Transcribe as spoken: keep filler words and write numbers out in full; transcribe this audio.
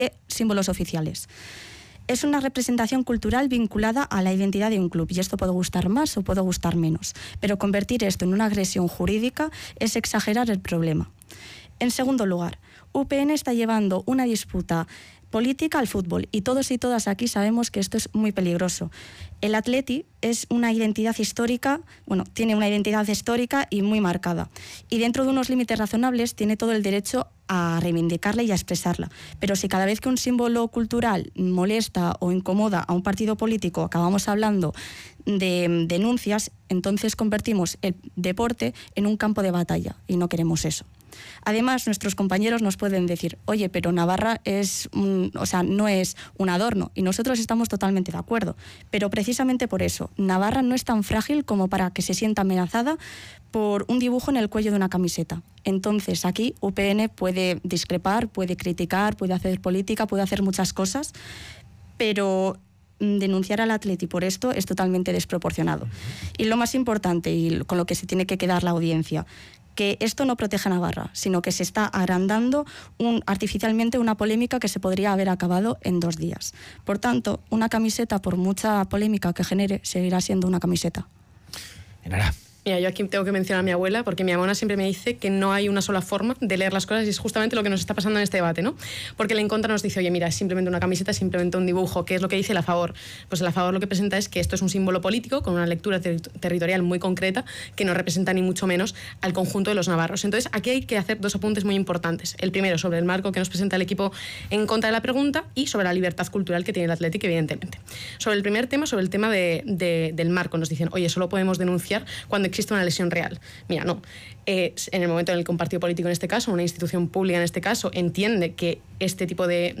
símbolos oficiales. Es una representación cultural vinculada a la identidad de un club, y esto puede gustar más o puede gustar menos, pero convertir esto en una agresión jurídica es exagerar el problema. En segundo lugar, U P N está llevando una disputa política al fútbol, y todos y todas aquí sabemos que esto es muy peligroso. El Atleti es una identidad histórica, bueno, tiene una identidad histórica y muy marcada, y dentro de unos límites razonables tiene todo el derecho a reivindicarla y a expresarla. Pero si cada vez que un símbolo cultural molesta o incomoda a un partido político acabamos hablando de denuncias, entonces convertimos el deporte en un campo de batalla, y no queremos eso. Además, nuestros compañeros nos pueden decir, oye, pero Navarra es un, o sea, no es un adorno, y nosotros estamos totalmente de acuerdo. Pero precisamente por eso, Navarra no es tan frágil como para que se sienta amenazada por un dibujo en el cuello de una camiseta. Entonces, aquí U P N puede discrepar, puede criticar, puede hacer política, puede hacer muchas cosas, pero denunciar al Atleti por esto es totalmente desproporcionado. Y lo más importante, y con lo que se tiene que quedar la audiencia, que esto no protege a Navarra, sino que se está agrandando un, artificialmente una polémica que se podría haber acabado en dos días. Por tanto, una camiseta, por mucha polémica que genere, seguirá siendo una camiseta. Enara. Mira, yo aquí tengo que mencionar a mi abuela, porque mi abuela siempre me dice que no hay una sola forma de leer las cosas, y es justamente lo que nos está pasando en este debate, ¿no? Porque la en contra nos dice, oye, mira, es simplemente una camiseta, es simplemente un dibujo. ¿Qué es lo que dice el a favor? Pues el a favor lo que presenta es que esto es un símbolo político con una lectura ter territorial muy concreta que no representa ni mucho menos al conjunto de los navarros. Entonces, aquí hay que hacer dos apuntes muy importantes. El primero, sobre el marco que nos presenta el equipo en contra de la pregunta, y sobre la libertad cultural que tiene el Athletic, evidentemente. Sobre el primer tema, sobre el tema de, de, del marco, nos dicen, oye, solo podemos denunciar cuando existe una lesión real. Mira, no. Eh, en el momento en el que un partido político, en este caso, una institución pública en este caso, entiende que este tipo de